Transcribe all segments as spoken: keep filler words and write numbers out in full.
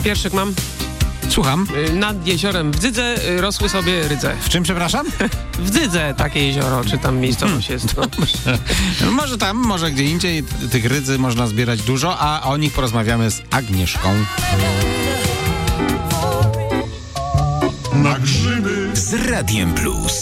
Wierszyk mam. Słucham. Nad jeziorem w Dzydze rosły sobie rydze. W czym, przepraszam? W Dzydze takie jezioro, czy tam miejscowość jest. No. No, może tam, może gdzie indziej tych rydzy można zbierać dużo, a o nich porozmawiamy z Agnieszką. Na grzyby z Radiem Plus.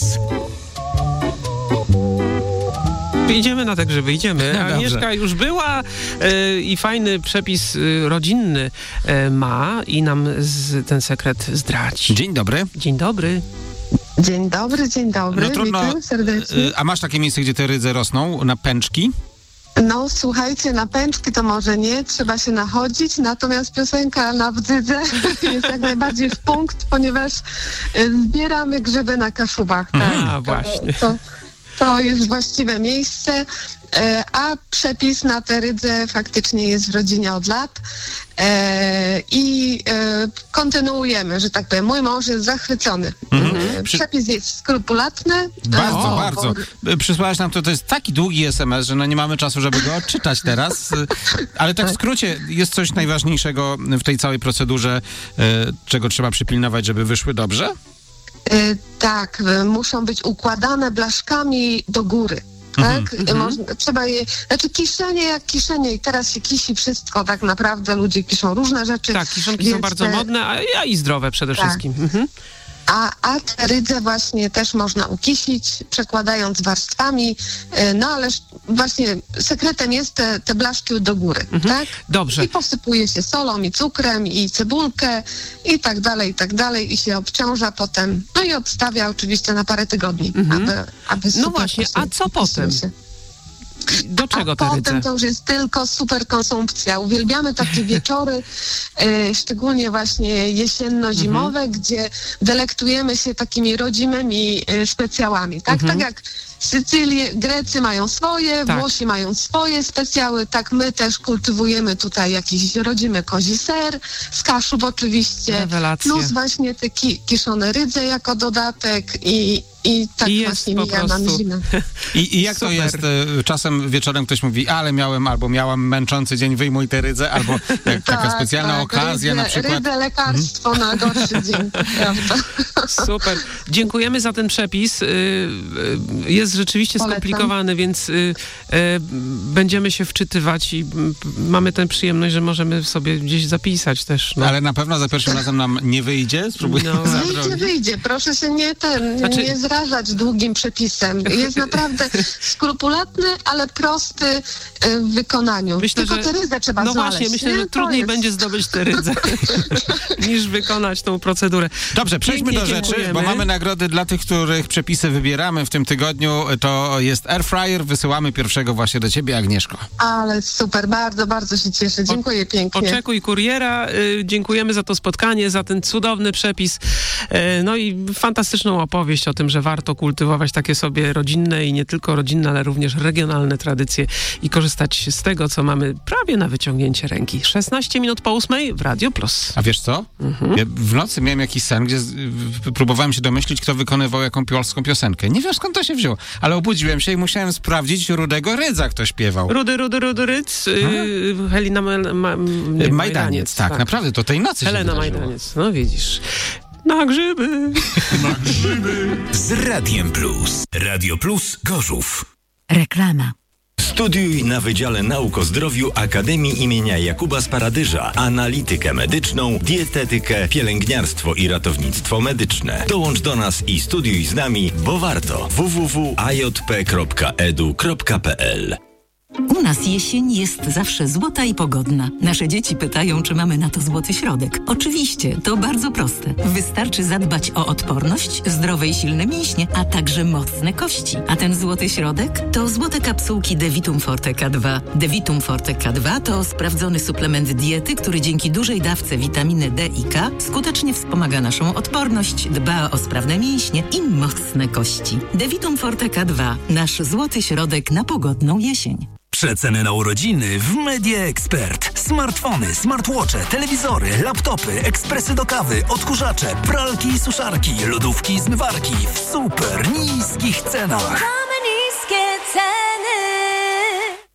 Idziemy na te grzyby, idziemy. No Agnieszka dobrze. już była y, i fajny przepis y, rodzinny y, ma i nam z, ten sekret zdradzi. Dzień dobry. Dzień dobry. Dzień dobry, dzień dobry, No trudno, witam serdecznie. y, a masz takie miejsce, gdzie te rydze rosną? Na pęczki? No słuchajcie, na pęczki to może nie, trzeba się nachodzić, natomiast piosenka na Wdzydze jest jak najbardziej w punkt, ponieważ y, zbieramy grzyby na Kaszubach. Tak? A, właśnie. To, to jest właściwe miejsce, y, a przepis na te rydze faktycznie jest w rodzinie od lat. E, I e, kontynuujemy, że tak powiem. Mój mąż jest zachwycony. Mhm. E, Przy- Przepis jest skrupulatny. Bardzo, E, bardzo. Y, Przysłałaś nam to, to jest taki długi es em es, że no nie mamy czasu, żeby go odczytać teraz. Y, Ale tak w skrócie, jest coś najważniejszego w tej całej procedurze, y, czego trzeba przypilnować, żeby wyszły dobrze? E, tak, e, muszą być układane blaszkami do góry. Tak? Mhm. Można, trzeba je, znaczy kiszenie jak kiszenie i teraz się kisi wszystko, tak naprawdę ludzie kiszą różne rzeczy. Tak, kiszonki są więc bardzo te- modne, a, a i zdrowe przede Tak. wszystkim. Mhm. A, a te rydze właśnie też można ukisić, przekładając warstwami, e, no ale właśnie sekretem jest te, te blaszki do góry, tak? Dobrze. I posypuje się solą i cukrem i cebulkę i tak dalej, i tak dalej i się obciąża potem, no i odstawia oczywiście na parę tygodni, aby, aby No super właśnie, a posy- co potem? się. Do czego A te potem rydze? to już jest tylko super konsumpcja. Uwielbiamy takie wieczory, e, szczególnie właśnie jesienno-zimowe, Mhm. gdzie delektujemy się takimi rodzimymi e, specjałami. Tak, tak jak Sycylie, Grecy mają swoje, Tak. Włosi mają swoje specjały, tak my też kultywujemy tutaj jakiś rodzimy kozi ser, z Kaszub oczywiście, Rewelacja. plus właśnie te ki- kiszone rydze jako dodatek i, i tak I jest właśnie po mija nam prostu. zimę. I, i jak Super. to jest? y, Czasem wieczorem ktoś mówi, ale miałem albo miałam męczący dzień, wyjmuj te rydze, albo jak taka Tak, specjalna tak, okazja rydze, na przykład. Rydze lekarstwo na gorszy dzień, prawda? Super. Dziękujemy za ten przepis. Y, y, Jest rzeczywiście Polecam. skomplikowany, więc y, y, będziemy się wczytywać i m, mamy tę przyjemność, że możemy sobie gdzieś zapisać też. No. Ale na pewno za pierwszym razem nam nie wyjdzie, spróbuję No. za Wyjdzie, drogę. wyjdzie. Proszę się nie ten, Znaczy- nie zrażać długim przepisem. Jest naprawdę skrupulatny, ale prosty y, w wykonaniu. Myślę, Tylko że- te rydze trzeba No znaleźć. właśnie, myślę, nie? że To trudniej jest- będzie zdobyć te rydze niż wykonać tą procedurę. Dobrze, przejdźmy Pięknie do rzeczy, dziękujemy. bo mamy nagrody dla tych, których przepisy wybieramy w tym tygodniu. To jest Air Fryer. Wysyłamy pierwszego właśnie do ciebie, Agnieszko. Ale super, bardzo, bardzo się cieszę. Dziękuję pięknie. Oczekuj kuriera. Y, dziękujemy za to spotkanie, za ten cudowny przepis. Y, no i fantastyczną opowieść o tym, że warto kultywować takie sobie rodzinne i nie tylko rodzinne, ale również regionalne tradycje i korzystać z tego, co mamy prawie na wyciągnięcie ręki. szesnaście minut po ósmej w Radio Plus. A wiesz co? Ja w nocy miałem jakiś sen, gdzie z, w, próbowałem się domyślić, kto wykonywał jaką polską piosenkę. Nie wiem, skąd to się wzięło, ale obudziłem się i musiałem sprawdzić, Rudego Rydza kto śpiewał. Rudy, Rudy, Rudy Ryc, y, Helena Ma, ma, nie, Majdaniec, tak, naprawdę, to tej nocy Helena się wydarzyło. Majdaniec, no widzisz. Na grzyby. na grzyby Z Radiem Plus. Radio Plus Gorzów. Reklama. Studiuj na Wydziale Nauk o Zdrowiu Akademii imienia Jakuba Sparadyża analitykę medyczną, dietetykę, pielęgniarstwo i ratownictwo medyczne. Dołącz do nas i studiuj z nami, bo warto. w w w kropka a j p kropka e d u kropka p l. U nas jesień jest zawsze złota i pogodna. Nasze dzieci pytają, czy mamy na to złoty środek. Oczywiście, to bardzo proste. Wystarczy zadbać o odporność, zdrowe i silne mięśnie, a także mocne kości. A ten złoty środek to złote kapsułki Devitum Forte K dwa. Devitum Forte K dwa to sprawdzony suplement diety, który dzięki dużej dawce witaminy D i K skutecznie wspomaga naszą odporność, dba o sprawne mięśnie i mocne kości. Devitum Forte K dwa. Nasz złoty środek na pogodną jesień. Przeceny na urodziny w Media Expert. Smartfony, smartwatche, telewizory, laptopy, ekspresy do kawy, odkurzacze, pralki i suszarki, lodówki i zmywarki w super niskich cenach. Same niskie ceny.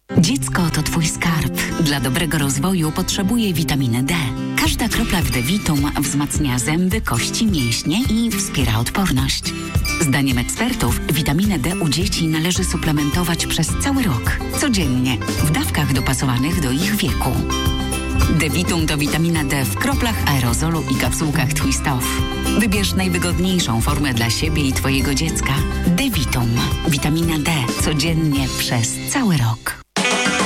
Dziecko to twój skarb. Dla dobrego rozwoju potrzebuje witaminy D. Każda kropla w Devitum wzmacnia zęby, kości, mięśnie i wspiera odporność. Zdaniem ekspertów witaminę D u dzieci należy suplementować przez cały rok, codziennie, w dawkach dopasowanych do ich wieku. Devitum to witamina D w kroplach, aerozolu i kapsułkach Twist Off. Wybierz najwygodniejszą formę dla siebie i twojego dziecka. Devitum. Witamina D codziennie przez cały rok.